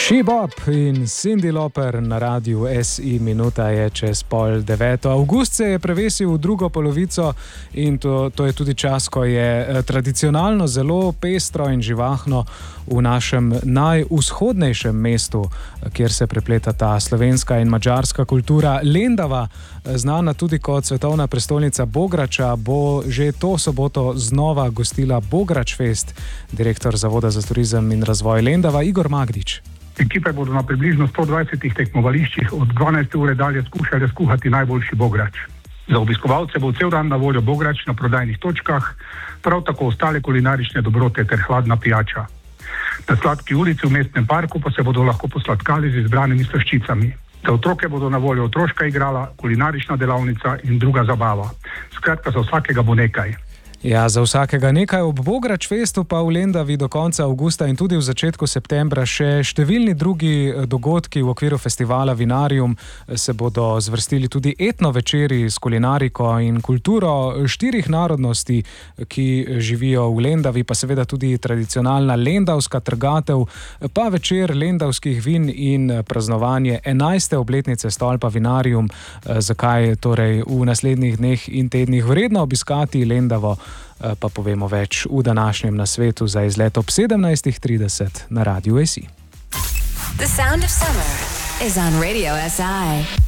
She-Bop in Cyndi Lauper na radiu SI, minuta je čez 8:30. Avgust se je prevesil v drugo polovico in to je tudi čas, ko je tradicionalno zelo pestro in živahno v našem najvzhodnejšem mestu, kjer se prepletata slovenska in madžarska kultura. Lendava, znana tudi kot svetovna prestolnica bograča, bo že to soboto znova gostila Bograč Fest. Direktor Zavoda za turizem in razvoj Lendava Igor Magdič. Ekipe bodo na približno 120 tekmovališčih od 12. ure dalje skušali skuhati najboljši bograč. Za obiskovalce bo cel dan na voljo bograč na prodajnih točkah, prav tako ostale kulinarične dobrote ter hladna pijača. Na Sladki ulici v mestnem parku pa se bodo lahko posladkali z izbranimi slaščicami. Za otroke bodo na voljo otroška igrala, kulinarična delavnica in druga zabava. Skratka, za vsakega bo nekaj. Ja, za vsakega nekaj. Ob Bograč Festu pa v Lendavi do konca avgusta in tudi v začetku septembra še številni drugi dogodki v okviru festivala Vinarium. Se bodo zvrstili tudi etno večeri s kulinariko in kulturo 4 narodnosti, ki živijo v Lendavi, pa seveda tudi tradicionalna lendavska trgatev, pa večer lendavskih vin in praznovanje 11. obletnice stolpa Vinarium. Zakaj torej v naslednjih dneh in tednih vredno obiskati Lendavo, pa povemo več v današnjem nasvetu za izlet ob 17:30 na radiu SI. The sound of summer is on Radio SI.